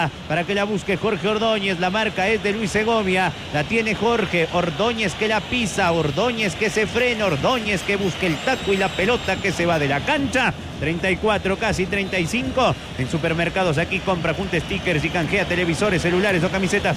para que la busque Jorge Ordóñez. La marca es de Luis Segovia, la tiene Jorge Ordóñez, que la pisa, Ordóñez que se frena, Ordóñez que busca el taco y la pelota que se va de la cancha. 34, casi 35. En Supermercados Aquí compra, junta stickers y canjea televisores, celulares o camisetas.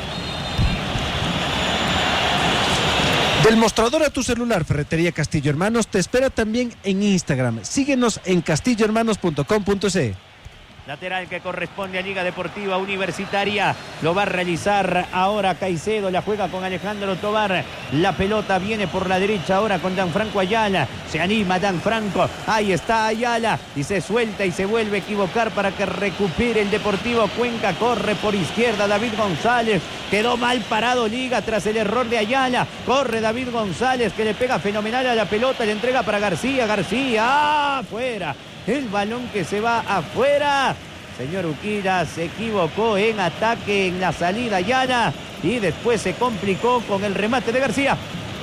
Del mostrador a tu celular, Ferretería Castillo Hermanos te espera también en Instagram. Síguenos en castillohermanos.com.ce. Lateral que corresponde a Liga Deportiva Universitaria. Lo va a realizar ahora Caicedo. La juega con Alejandro Tobar. La pelota viene por la derecha ahora con Danfranco Ayala. Se anima Danfranco. Ahí está Ayala. Y se suelta y se vuelve a equivocar para que recupere el Deportivo Cuenca. Corre por izquierda David González. Quedó mal parado Liga tras el error de Ayala. Corre David González, que le pega fenomenal a la pelota. Le entrega para García. García afuera. El balón que se va afuera. Señor Uquira se equivocó en ataque, en la salida Ayala, y después se complicó con el remate de García.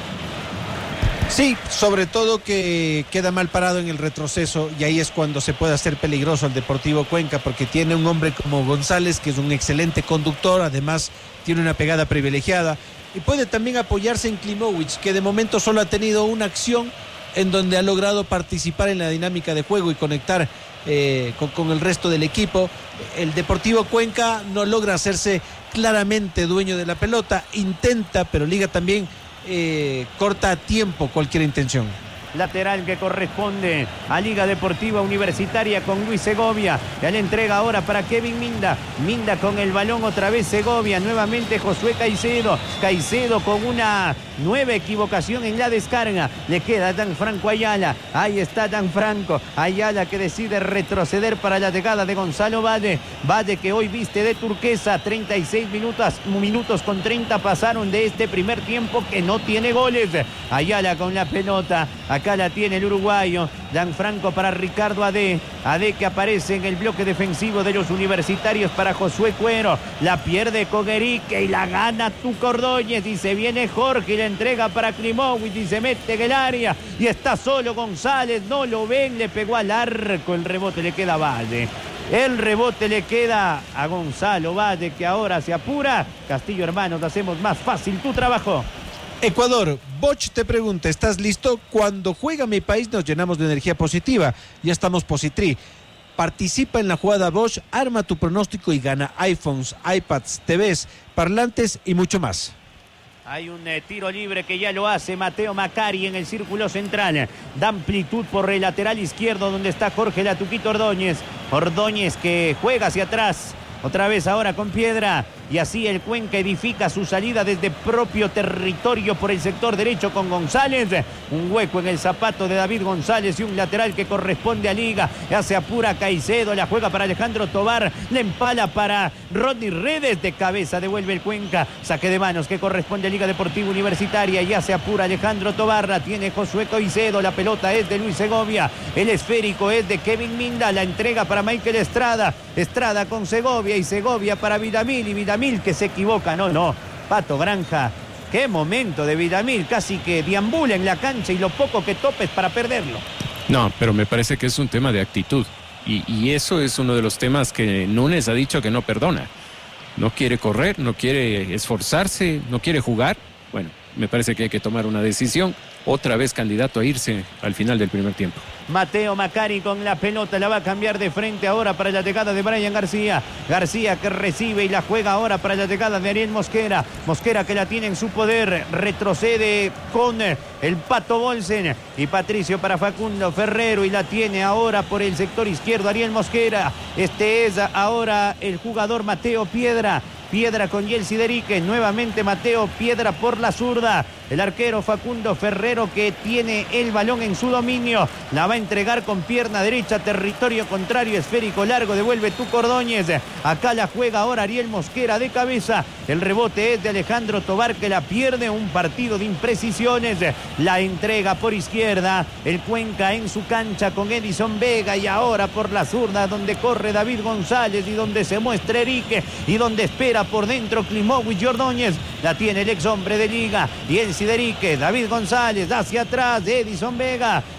Sí, sobre todo que queda mal parado en el retroceso, y ahí es cuando se puede hacer peligroso el Deportivo Cuenca, porque tiene un hombre como González, que es un excelente conductor, además tiene una pegada privilegiada, y puede también apoyarse en Klimovic, que de momento solo ha tenido una acción en donde ha logrado participar en la dinámica de juego y conectar con el resto del equipo. El Deportivo Cuenca no logra hacerse claramente dueño de la pelota, intenta, pero Liga también corta a tiempo cualquier intención. Lateral que corresponde a Liga Deportiva Universitaria con Luis Segovia. Ya le entrega ahora para Kevin Minda. Minda con el balón otra vez Segovia. Nuevamente Josué Caicedo. Caicedo con una nueva equivocación en la descarga. Le queda Danfranco Ayala. Ahí está Danfranco Ayala, que decide retroceder para la llegada de Gonzalo Valle. Valle que hoy viste de turquesa. 36 minutos con 30 pasaron de este primer tiempo, que no tiene goles. Ayala con la pelota. Acá la tiene el uruguayo. Danfranco para Ricardo Ade. Ade que aparece en el bloque defensivo de los universitarios para Josué Cuero. La pierde con Erique y la gana Tuco Ordóñez. Y se viene Jorge y la entrega para Klimovic y se mete en el área. Y está solo González. No lo ven. Le pegó al arco. El rebote le queda a Valle. El rebote le queda a Gonzalo Valle, que ahora se apura. Castillo Hermanos, hacemos más fácil tu trabajo. Ecuador, Boch te pregunta, ¿estás listo? Cuando juega mi país nos llenamos de energía positiva. Ya estamos Positri. Participa en la jugada Bosch, arma tu pronóstico y gana iPhones, iPads, TVs, parlantes y mucho más. Hay un tiro libre que ya lo hace Mateo Macari en el círculo central. Da amplitud por el lateral izquierdo donde está Jorge Latuquito Ordóñez. Ordóñez que juega hacia atrás. Otra vez ahora con Piedra. Y así el Cuenca edifica su salida desde propio territorio por el sector derecho con González. Un hueco en el zapato de David González y un lateral que corresponde a Liga. Ya se apura Caicedo, la juega para Alejandro Tobar. Le empala para Rodney Redes. De cabeza devuelve el Cuenca. Saque de manos que corresponde a Liga Deportiva Universitaria. Ya se apura Alejandro Tobar. La tiene Josué Caicedo. La pelota es de Luis Segovia. El esférico es de Kevin Minda. La entrega para Michael Estrada. Estrada con Segovia y Segovia para Vidamil. Y Vidamil que se equivoca. No. Pato Granja. Qué momento de Vidamil. Casi que deambula en la cancha y lo poco que topes para perderlo. No, pero me parece que es un tema de actitud. Y eso es uno de los temas que Núñez ha dicho que no perdona. No quiere correr, no quiere esforzarse, no quiere jugar. Bueno, me parece que hay que tomar una decisión. Otra vez candidato a irse al final del primer tiempo. Mateo Macari con la pelota, la va a cambiar de frente ahora para la llegada de Brian García. García que recibe y la juega ahora para la llegada de Ariel Mosquera. Mosquera que la tiene en su poder, retrocede con el Pato Bolsen y Patricio para Facundo Ferrero y la tiene ahora por el sector izquierdo Ariel Mosquera. Este es ahora el jugador Mateo Piedra. Piedra con Yelsi Derique, nuevamente Mateo Piedra por la zurda. El arquero Facundo Ferrero que tiene el balón en su dominio. La va a entregar con pierna derecha, territorio contrario, esférico largo, devuelve Tuco Ordóñez. Acá la juega ahora Ariel Mosquera de cabeza. El rebote es de Alejandro Tobar que la pierde, un partido de imprecisiones. La entrega por izquierda, el Cuenca en su cancha con Edison Vega y ahora por la zurda donde corre David González y donde se muestra Erique y donde espera por dentro Klimovic y Ordóñez. La tiene el ex hombre de Liga y el Siderique, David González hacia atrás, Edison Vega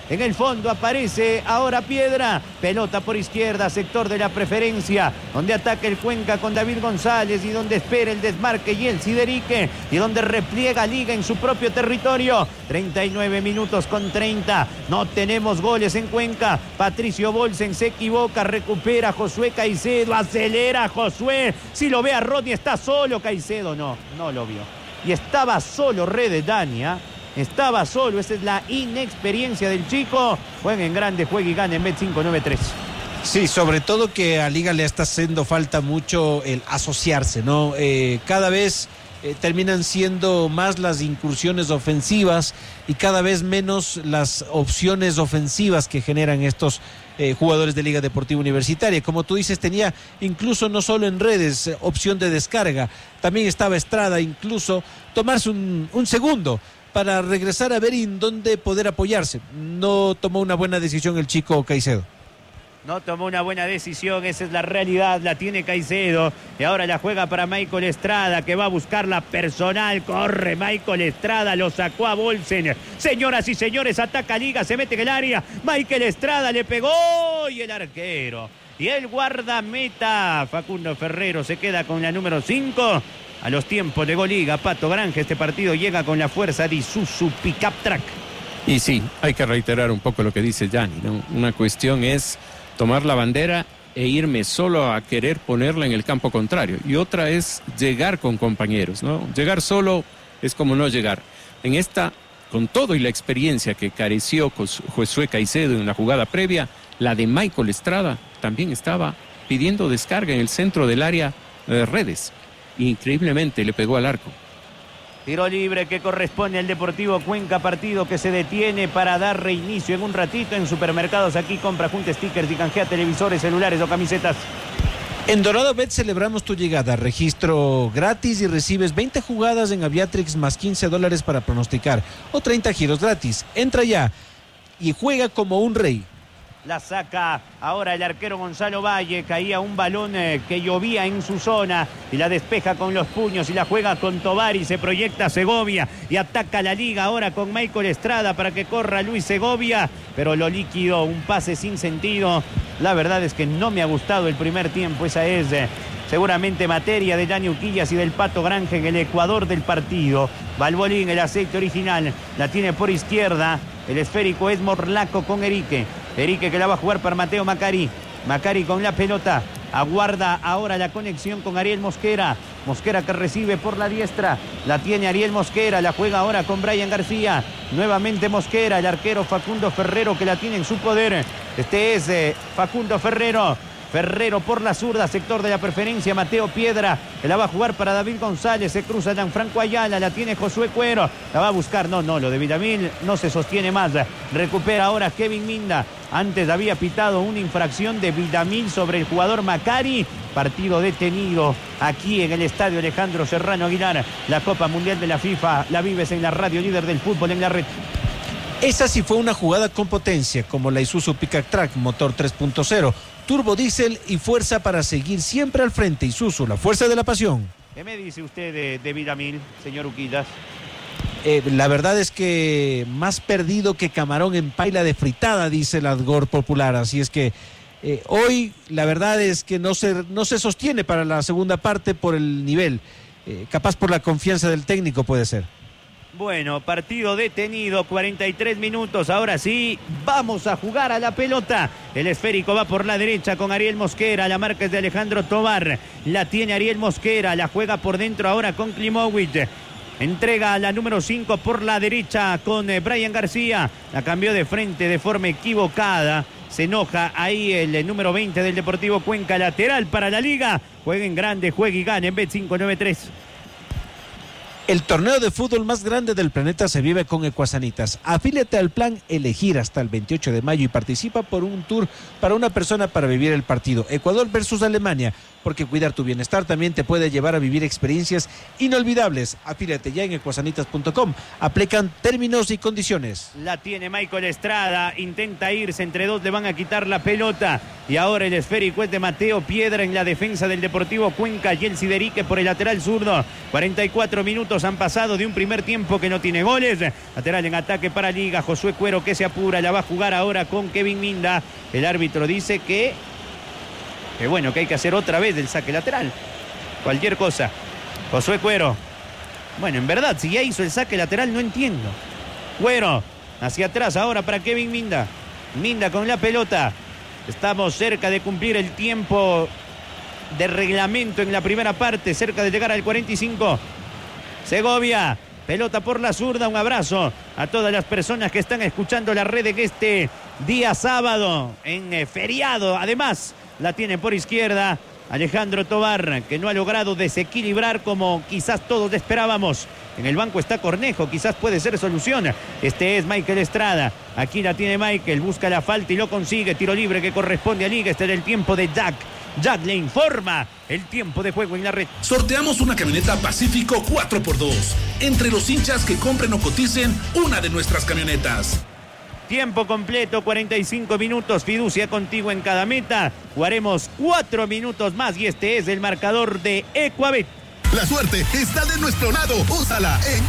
En el fondo aparece ahora Piedra. Pelota por izquierda, sector de la preferencia, donde ataca el Cuenca con David González y donde espera el desmarque y el Siderique y donde repliega Liga en su propio territorio. 39 minutos con 30. No tenemos goles en Cuenca. Patricio Bolsen se equivoca, recupera Josué Caicedo, acelera Josué. Si lo ve a Rodney, está solo Caicedo. No lo vio. Y estaba solo Rededania. Estaba solo, esa es la inexperiencia del chico. Juega en grande, juega y gana en Bet593. Sí, sobre todo que a Liga le está haciendo falta mucho el asociarse, ¿no? Cada vez terminan siendo más las incursiones ofensivas y cada vez menos las opciones ofensivas que generan estos jugadores de Liga Deportiva Universitaria. Como tú dices, tenía incluso no solo en redes opción de descarga, también estaba Estrada, incluso tomarse un segundo para regresar a ver en dónde poder apoyarse. No tomó una buena decisión el chico Caicedo. No tomó una buena decisión, esa es la realidad, la tiene Caicedo. Y ahora la juega para Michael Estrada, que va a buscar la personal. Corre Michael Estrada, lo sacó a Bolsen. Señoras y señores, ataca Liga, se mete en el área. Michael Estrada le pegó y el arquero. Y el guardameta, Facundo Ferrero, se queda con la número 5. A los tiempos llegó Liga, Pato Granja, este partido llega con la fuerza de Isuzu Pickup Truck. Y sí, hay que reiterar un poco lo que dice Gianni, ¿no? Una cuestión es tomar la bandera e irme solo a querer ponerla en el campo contrario. Y otra es llegar con compañeros, ¿no? Llegar solo es como no llegar. En esta, con todo y la experiencia que careció Josué Caicedo en la jugada previa, la de Michael Estrada también estaba pidiendo descarga en el centro del área de redes. Increíblemente le pegó al arco. Tiro libre que corresponde al Deportivo Cuenca, partido que se detiene para dar reinicio en un ratito. En Supermercados Aquí compra, junta stickers y canjea televisores, celulares o camisetas. En Dorado Bet celebramos tu llegada, registro gratis y recibes 20 jugadas en Aviatrix más $15 para pronosticar o 30 giros gratis. Entra ya y juega como un rey. La saca ahora el arquero Gonzalo Valle, caía un balón que llovía en su zona y la despeja con los puños y la juega con Tobar y se proyecta Segovia y ataca la Liga ahora con Michael Estrada para que corra Luis Segovia, pero lo líquido, un pase sin sentido. La verdad es que no me ha gustado el primer tiempo, esa es seguramente materia de Dani Uquillas y del Pato Granja en el Ecuador del partido. Balbolín, el aceite original, la tiene por izquierda, el esférico es Morlaco con Erique que la va a jugar para Mateo Macari. Macari con la pelota. Aguarda ahora la conexión con Ariel Mosquera. Mosquera que recibe por la diestra. La tiene Ariel Mosquera. La juega ahora con Brian García. Nuevamente Mosquera. El arquero Facundo Ferrero que la tiene en su poder. Este es Facundo Ferrero. Ferrero por la zurda, sector de la preferencia, Mateo Piedra, que la va a jugar para David González, se cruza Gianfranco Ayala, la tiene Josué Cuero, la va a buscar, no, lo de Villamil no se sostiene más, recupera ahora Kevin Minda, antes había pitado una infracción de Villamil sobre el jugador Macari, partido detenido aquí en el estadio Alejandro Serrano Aguilar, la Copa Mundial de la FIFA, la vives en la radio líder del fútbol en la red. Esa sí fue una jugada con potencia, como la Isuzu Pickup Truck, motor 3.0, turbo diésel y fuerza para seguir siempre al frente. Isuzu, la fuerza de la pasión. ¿Qué me dice usted de Villamil, señor Uquillas? La verdad es que más perdido que camarón en paila de fritada, dice el adgor popular. Así es que hoy la verdad es que no se sostiene para la segunda parte por el nivel. Capaz por la confianza del técnico puede ser. Bueno, partido detenido, 43 minutos, ahora sí, vamos a jugar a la pelota. El esférico va por la derecha con Ariel Mosquera, la marca es de Alejandro Tobar, la tiene Ariel Mosquera, la juega por dentro ahora con Klimovic. Entrega a la número 5 por la derecha con Brian García, la cambió de frente de forma equivocada. Se enoja ahí el número 20 del Deportivo Cuenca, lateral para la Liga. Juega en grande, juega y gana en Bet593. El torneo de fútbol más grande del planeta se vive con Ecuasanitas. Afíliate al plan Elegir hasta el 28 de mayo y participa por un tour para una persona para vivir el partido. Ecuador versus Alemania. porque cuidar tu bienestar también te puede llevar a vivir experiencias inolvidables. Afíliate ya en ecuasanitas.com. Aplican términos y condiciones. La tiene Michael Estrada, intenta irse, entre dos le van a quitar la pelota y ahora el esférico es de Mateo Piedra en la defensa del Deportivo Cuenca y el Siderique por el lateral zurdo. 44 minutos han pasado de un primer tiempo que no tiene goles. Lateral en ataque para Liga, Josué Cuero que se apura, la va a jugar ahora con Kevin Minda. El árbitro dice que bueno, que hay que hacer otra vez el saque lateral. Cualquier cosa. Josué Cuero. Bueno, en verdad, si ya hizo el saque lateral, no entiendo. Cuero, hacia atrás ahora para Kevin Minda. Minda con la pelota. Estamos cerca de cumplir el tiempo de reglamento en la primera parte, cerca de llegar al 45. Segovia, pelota por la zurda. Un abrazo a todas las personas que están escuchando la red en este día sábado, en feriado. Además, la tiene por izquierda Alejandro Tobar, que no ha logrado desequilibrar como quizás todos esperábamos. En el banco está Cornejo, quizás puede ser solución. Este es Michael Estrada. Aquí la tiene Michael, busca la falta y lo consigue. Tiro libre que corresponde a Liga. Este es el tiempo de Jack. Jack le informa el tiempo de juego en la red. Sorteamos una camioneta Pacífico 4x2 entre los hinchas que compren o coticen una de nuestras camionetas. Tiempo completo, 45 minutos, fiducia contigo en cada meta. Jugaremos 4 minutos más y este es el marcador de Ecuabet. La suerte está de nuestro lado. Úsala en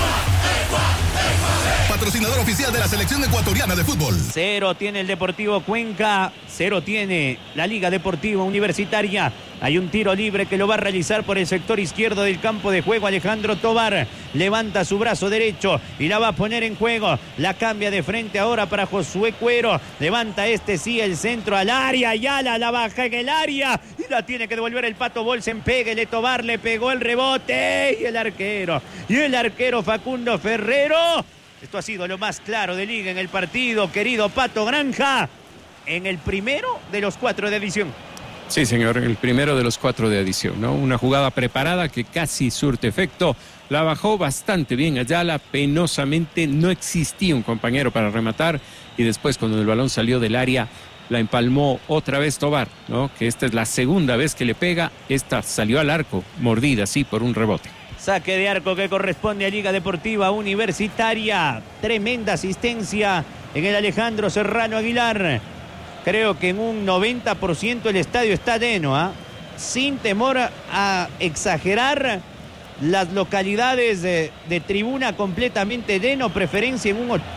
patrocinador oficial de la selección ecuatoriana de fútbol. 0 tiene el Deportivo Cuenca, 0 tiene la Liga Deportiva Universitaria. Hay un tiro libre que lo va a realizar por el sector izquierdo del campo de juego Alejandro Tobar. Levanta su brazo derecho y la va a poner en juego. La cambia de frente ahora para Josué Cuero. Levanta sí el centro al área. Yala la baja en el área y la tiene que devolver el Pato Bolsen. Péguele Tobar, le pegó el rebote y el arquero Facundo Ferrero. Esto ha sido lo más claro de Liga en el partido, querido Pato Granja, en el primero de los 4 de adición. Sí, señor, el primero de los 4 de adición, ¿no? Una jugada preparada que casi surte efecto. La bajó bastante bien Ayala, penosamente no existía un compañero para rematar y después cuando el balón salió del área la empalmó otra vez Tobar, ¿no? Que esta es la segunda vez que le pega, esta salió al arco, mordida, sí, por un rebote. Saque de arco que corresponde a Liga Deportiva Universitaria. Tremenda asistencia en el Alejandro Serrano Aguilar. Creo que en un 90% el estadio está lleno, ¿eh? Sin temor a exagerar, las localidades de tribuna completamente lleno, preferencia en un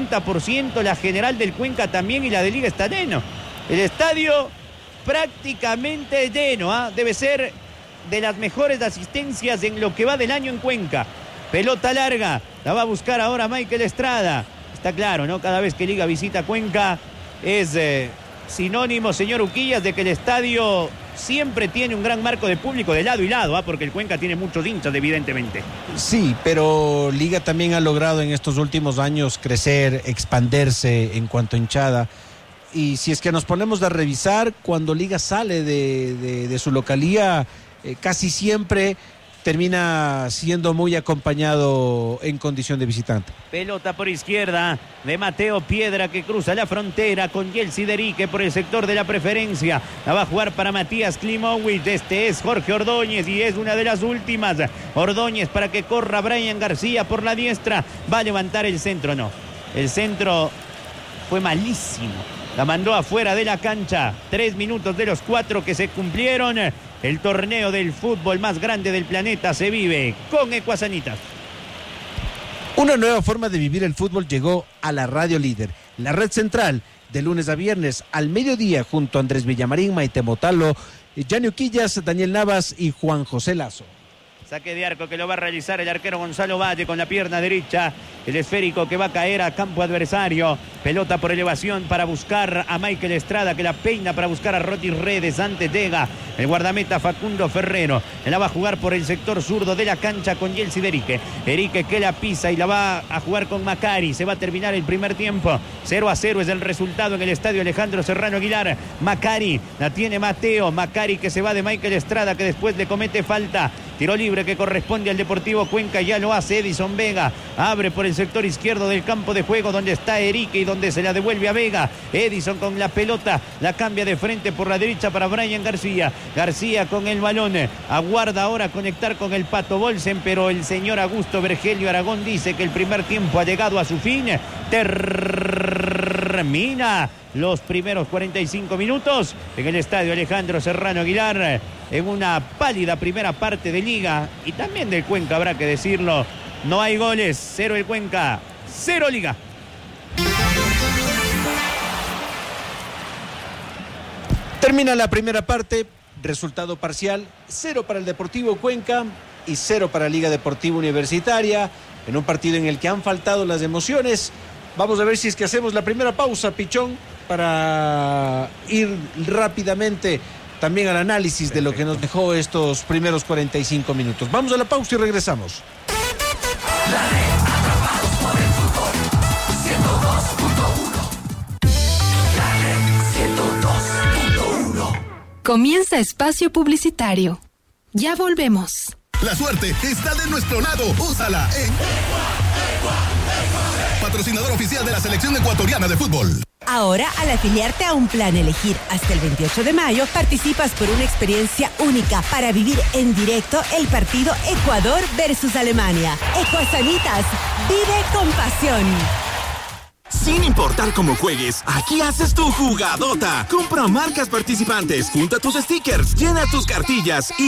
90%, la general del Cuenca también y la de Liga está lleno. El estadio prácticamente lleno, ¿eh? Debe ser de las mejores asistencias en lo que va del año en Cuenca. Pelota larga, la va a buscar ahora Michael Estrada. Está claro, ¿no? Cada vez que Liga visita Cuenca es sinónimo, señor Uquillas, de que el estadio siempre tiene un gran marco de público de lado y lado, porque el Cuenca tiene muchos hinchas, evidentemente. Sí, pero Liga también ha logrado en estos últimos años crecer, expandirse en cuanto a hinchada. Y si es que nos ponemos a revisar, cuando Liga sale de su localía, casi siempre termina siendo muy acompañado en condición de visitante. Pelota por izquierda de Mateo Piedra que cruza la frontera con Yelsi Derique por el sector de la preferencia. La va a jugar para Matías Klimowicz. Este es Jorge Ordóñez y es una de las últimas. Ordóñez para que corra Brian García por la diestra. Va a levantar el centro, no. El centro fue malísimo. La mandó afuera de la cancha. 3 minutos de los 4 que se cumplieron. El torneo del fútbol más grande del planeta se vive con Ecuasanitas. Una nueva forma de vivir el fútbol llegó a la Radio Líder. La red central, de lunes a viernes al mediodía, junto a Andrés Villamarín, Maite Motalo, Gianni Uquillas, Daniel Navas y Juan José Lazo. Saque de arco que lo va a realizar el arquero Gonzalo Valle con la pierna derecha. El esférico que va a caer a campo adversario. Pelota por elevación para buscar a Michael Estrada, que la peina para buscar a Roti Redes. Antes llega el guardameta Facundo Ferrero. La va a jugar por el sector zurdo de la cancha con Yelsi Derique. Derique que la pisa y la va a jugar con Macari. Se va a terminar el primer tiempo. 0-0 es el resultado en el estadio Alejandro Serrano Aguilar. Macari la tiene Mateo. Macari que se va de Michael Estrada, que después le comete falta. Tiro libre libre que corresponde al Deportivo Cuenca. Ya lo hace Edison Vega. Abre por el sector izquierdo del campo de juego donde está Erique y donde se la devuelve a Vega. Edison con la pelota. La cambia de frente por la derecha para Brian García. García con el balón. Aguarda ahora conectar con el Pato Bolsen, pero el señor Augusto Vergelio Aragón dice que el primer tiempo ha llegado a su fin. Termina los primeros 45 minutos en el estadio Alejandro Serrano Aguilar, en una pálida primera parte de Liga y también del Cuenca, habrá que decirlo. No hay goles, 0 el Cuenca, 0 Liga. Termina la primera parte, resultado parcial, 0 para el Deportivo Cuenca y 0 para Liga Deportiva Universitaria, en un partido en el que han faltado las emociones. Vamos a ver si es que hacemos la primera pausa, Pichón, para ir rápidamente también al análisis de lo que nos dejó estos primeros 45 minutos. Vamos a la pausa y regresamos. Comienza espacio publicitario. Ya volvemos. La suerte está de nuestro lado. Úsala en patrocinador oficial de la selección ecuatoriana de fútbol. Ahora, al afiliarte a un plan Elegir hasta el 28 de mayo, participas por una experiencia única para vivir en directo el partido Ecuador versus Alemania. Ecuasanitas, vive con pasión. Sin importar cómo juegues, aquí haces tu jugadota. Compra marcas participantes, junta tus stickers, llena tus cartillas y